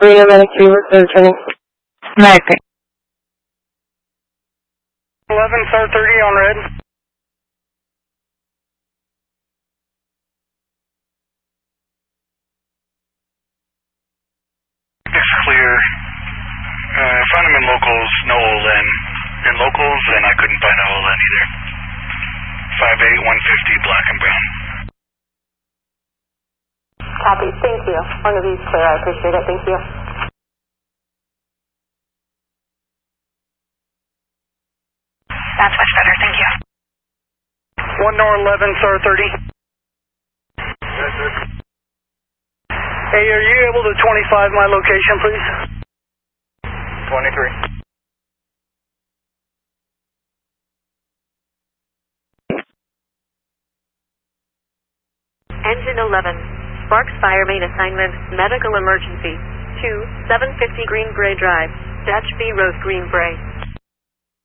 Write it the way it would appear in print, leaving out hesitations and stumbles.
Marina Medic 3, returning. Medic. 11, star 30 on red. It's clear. Found him in locals, no OLN. In locals, and I couldn't find an OLN either. 5'8", 150, black and brown. Copy, thank you. One of these clear, I appreciate it, thank you. That's much better, thank you. 1 Nor 11, star 30. Hey, are you able to 25 my location, please? 23. Engine 11, Sparks Fire Main Assignment, Medical Emergency, 750 Green Bray Drive, Dutch B Road, Green Bray.